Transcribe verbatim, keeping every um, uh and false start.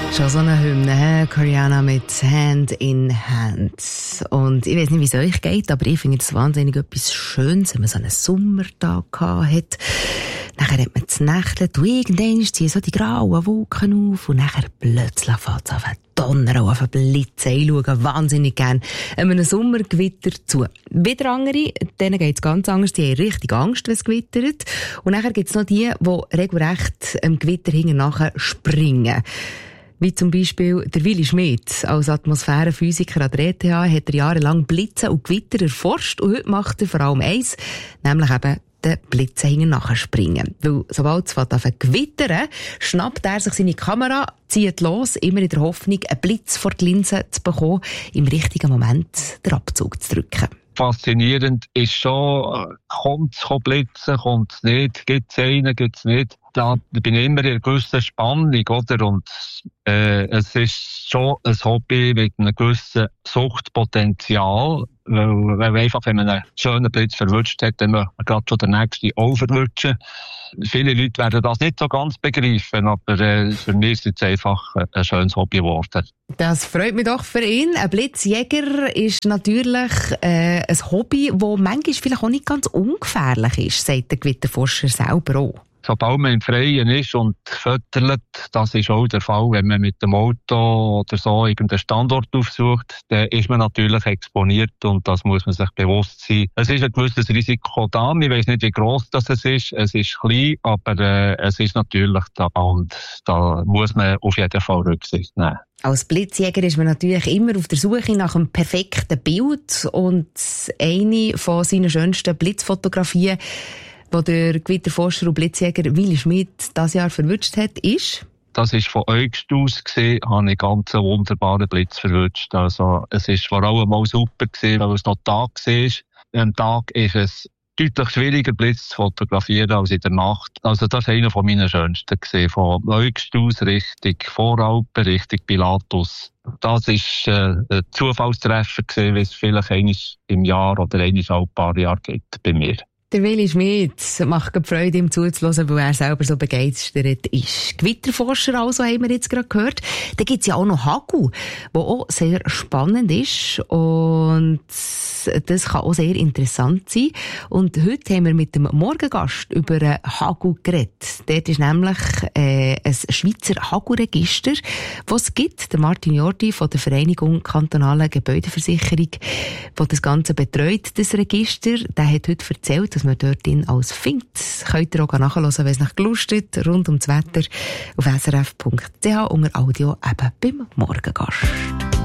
Schon so eine Hymne, Rihanna mit Hand in Hand. Und ich weiss nicht, wie es euch geht, aber ich finde es wahnsinnig etwas Schönes, wenn man so einen Sommertag hat. Nachher hat man das Nächtchen und irgendwann ziehen so die grauen Wolken auf und nachher plötzlich fängt es an Donner und auf Blitze. Ich schaue wahnsinnig gerne einem Sommergewitter zu. Wieder andere, denen geht es ganz anders, die haben richtig Angst, wenn es gewittert. Und nachher gibt es noch die, die regelrecht am Gewitter hinten nachher springen. Wie zum Beispiel der Willi Schmidt. Als Atmosphärenphysiker an der E T H hat er jahrelang Blitze und Gewitter erforscht und heute macht er vor allem eins, nämlich eben den Blitzen hinten nachspringen. Weil sobald es anfängt zu gewittern, schnappt er sich seine Kamera, zieht los, immer in der Hoffnung, einen Blitz vor die Linse zu bekommen, im richtigen Moment den Abzug zu drücken. Faszinierend ist schon, kommt es blitzen, kommt es nicht, gibt es einen, gibt es nicht. Da bin ich immer in einer gewissen Spannung, oder? Und äh, es ist schon ein Hobby mit einem gewissen Suchtpotenzial, weil, weil einfach, wenn man einen schönen Blitz verwünscht hat, dann möchte man gerade schon den nächsten auch verwünschen. Viele Leute werden das nicht so ganz begreifen, aber äh, für mich ist es einfach ein schönes Hobby geworden. Das freut mich doch für ihn. Ein Blitzjäger ist natürlich äh, ein Hobby, das manchmal vielleicht auch nicht ganz ungefährlich ist, sagt der Gewitterforscher selber auch. Sobald man im Freien ist und fötterlet, das ist auch der Fall, wenn man mit dem Auto oder so irgendeinen Standort aufsucht, dann ist man natürlich exponiert und das muss man sich bewusst sein. Es ist ein gewisses Risiko da, ich weiss nicht, wie gross das ist, es ist klein, aber äh, es ist natürlich da und da muss man auf jeden Fall Rücksicht nehmen. Als Blitzjäger ist man natürlich immer auf der Suche nach einem perfekten Bild und eine von seinen schönsten Blitzfotografien, wo der Gewitterforscher und Blitzjäger Willi Schmidt dieses Jahr verwünscht hat, ist? Das ist von Äugst aus gesehen, habe ich ganz einen wunderbaren Blitz verwünscht. Also, es ist vor allem mal super gewesen, weil es noch Tag war. Am Tag ist es deutlich schwieriger, Blitz zu fotografieren als in der Nacht. Also, das ist einer von meinen schönsten gesehen. Von Äugst aus Richtung Voralpen, Richtung Pilatus. Das ist äh, ein Zufallstreffer gewesen, wie es vielleicht einmal im Jahr oder einmal ein paar Jahre gibt bei mir. Der Willi Schmidt macht Freude, ihm zuzuhören, weil er selber so begeistert ist. Gewitterforscher also, haben wir jetzt gerade gehört. Da gibt es ja auch noch Hagel, der auch sehr spannend ist und das kann auch sehr interessant sein. Und heute haben wir mit dem Morgengast über einen Hagel geredet. Dort ist nämlich äh, ein Schweizer Hagelregister, das es gibt. Der Martin Jordi von der Vereinigung Kantonale Gebäudeversicherung, der das Ganze betreut, das Register, der hat heute erzählt, dass man dort ihn alles findet. Könnt ihr auch nachhören, wenn es nach gelustet, rund ums Wetter auf s r f punkt c h unter Audio eben beim Morgengast.